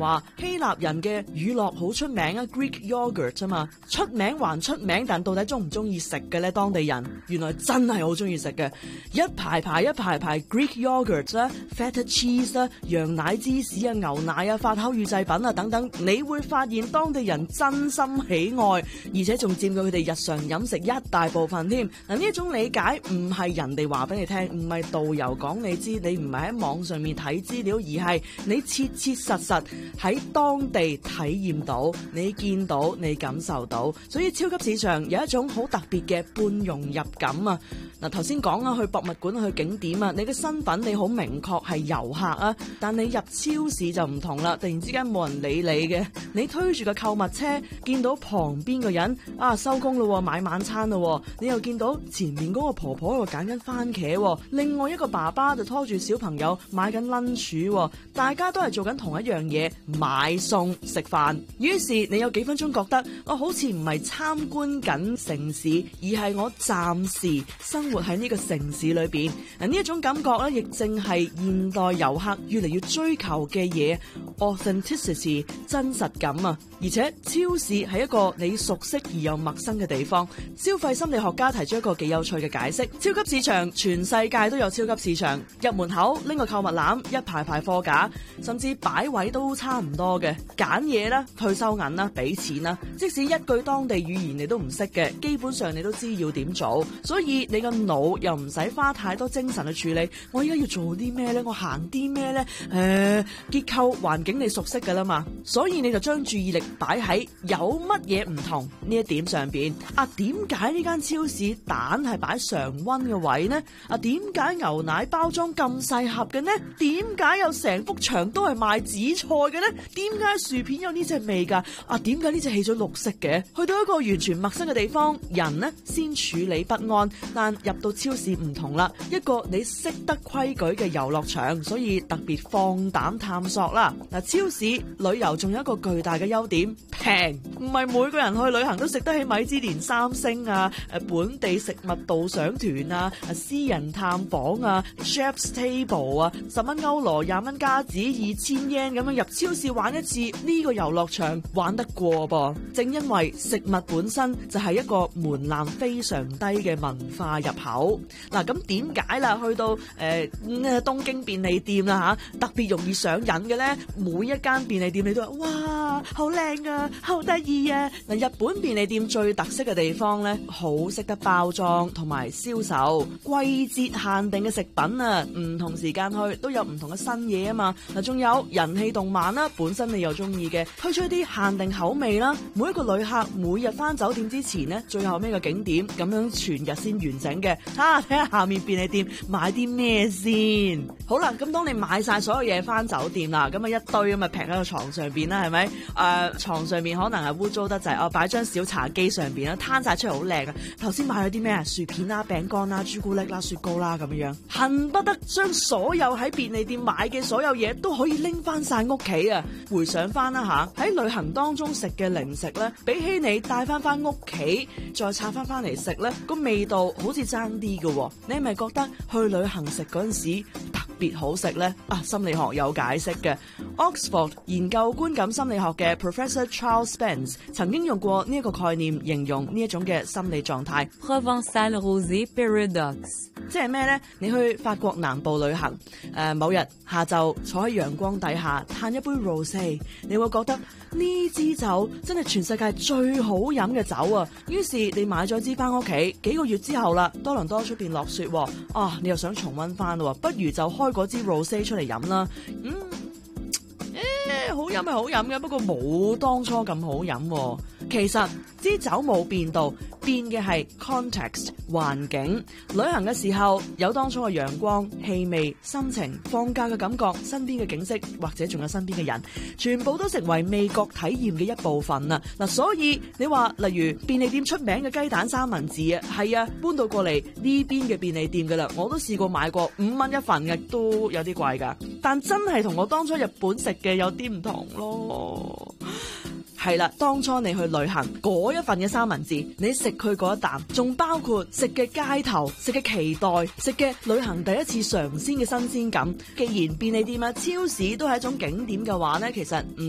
話希臘人嘅乳酪好出名啊 ，Greek yogurt 啫嘛，出名還出名，但到底中唔中意食嘅咧？當地人原來真係好中意食嘅，一排排 Greek yogurt 啦、feta cheese 啦、羊奶芝士啊、牛奶啊、發酵乳製品啊等等，你會發現當地人真心喜愛，而且仲佔據佢哋日常飲食一大部分添。嗱，呢一種理解唔係人哋話俾你聽，唔係導遊講你知，你唔係喺網上面睇資料，而係你切切實實喺當地體驗到，你見到，你感受到。所以超級市場有一種好特別嘅半融入感啊！嗱，頭先講啊，去博物館、去景點啊，你嘅身份你好明確係遊客啊，但你入超市就唔同啦，突然之間冇人理你嘅，你推住個購物車，見到旁邊個人啊收工咯，買晚餐咯，你又見到前面嗰個婆婆喺度揀緊番茄，另外一個爸爸就拖住小朋友買緊 lunch，大家都係做緊同一樣嘢，買餸食飯。於是你有幾分鐘覺得我好似唔係參觀緊城市，而係我暫時生活喺呢個城市裏邊。呢一種感覺咧，亦正係現代遊客越嚟越追求嘅嘢 ，authenticity 真實感啊！而且超市係一個你熟悉而又陌生嘅地方。消費心理學家提出一個幾有趣嘅解釋：超級市場全世界都有超級市場，入門口拎個購物籃，一排排貨架，甚至擺位都差唔多嘅。揀嘢啦，退收銀啦，俾錢啦，即使一句當地語言你都唔識嘅，基本上你都知要點做。所以你個腦又唔使花太多精神去處理。我而家要做啲咩呢？我行啲咩呢？結構環境你熟悉噶啦嘛，所以你就將注意力擺喺有乜嘢唔同呢一點上邊。點解呢間超市蛋係擺常溫嘅位呢？點解牛奶包裝咁細盒嘅呢？點解有成幅牆都係賣紫菜嘅呢？點解薯片有呢隻味噶？點解呢隻起咗綠色嘅？去到一個完全陌生嘅地方，人呢先處理不安，但入到超市唔同啦，一個你識得規矩嘅遊樂場，所以特別放膽探索啦。超市旅遊仲有一個巨大嘅優點，平，唔係每個人去旅行都食得起米芝蓮3星啊，本地食物導賞團啊，私人探訪啊 ，Chef's Table 啊，10蚊歐羅，20蚊加紙，2000 yen 咁樣入超市玩一次，呢個遊樂場玩得過噃。正因為食物本身就係一個門檻非常低嘅文化入口。咁點解啦？去到東京便利店啦特別容易上癮嘅咧，每一間便利店你都話哇，好靚啊，好得意啊！日本便利店最特色嘅地方咧，好識得包裝同埋銷售季節限定嘅食品啊，唔同時間去都有唔同嘅新嘢啊嘛。仲有人氣動漫啦，本身你又中意嘅，推出一啲限定口味啦。每一個旅客每日翻酒店之前呢，最後尾個景點咁樣全日先完整嘅。睇下下面便利店買啲咩先。好啦，咁當你買晒所有嘢翻酒店啦，咁一堆咁劈喺個床上邊啦，係咪？床上面可能係污糟得滯，擺張小茶几上邊啦，攤晒出嚟好靚啊！頭先買咗啲咩啊？薯片啦、餅乾啦、朱古力啦、雪糕啦咁樣，恨不得將所有喺便利店買嘅所有嘢都可以拎翻晒屋企啊！回想翻啦吓，喺旅行當中食嘅零食咧，比起你帶翻屋企再拆翻嚟食咧，個味道好似爭啲嘅。你係咪覺得去旅行食嗰陣時特別好食呢？心理學有解釋嘅。Oxford 研究觀感心理學嘅 Professor Charles Spence 曾經用過呢一個概念形容呢一種嘅心理狀態。 Provençal Rosé Paradox， 即係咩呢？你去法國南部旅行，某日下晝坐喺陽光底下嘆一杯 rosé， 你會覺得呢支酒真係全世界最好飲嘅酒啊！於是你買咗支翻屋企，幾個月之後啦，多倫多出邊落雪，你又想重溫翻咯，不如就開嗰支 rosé 出嚟飲啦。好飲係好飲嘅，不過冇當初咁好飲。其實支酒冇變到，變嘅係 context 環境。旅行嘅時候有當初嘅陽光、氣味、心情、放假嘅感覺、身邊嘅景色，或者仲有身邊嘅人，全部都成為味覺體驗嘅一部分啊！所以你話例如便利店出名嘅雞蛋三文治啊，係啊，搬到過嚟呢邊嘅便利店噶啦，我都試過買過，5蚊一份嘅，都有啲貴噶，但真係同我當初日本食嘅有啲唔同咯。係啦，當初你去旅行嗰一份嘅三文治，你食佢嗰一啖，仲包括食嘅街頭、食嘅期待、食嘅旅行第一次嘗鮮嘅新鮮感。既然便利店啊、超市都係一種景點嘅話呢，其實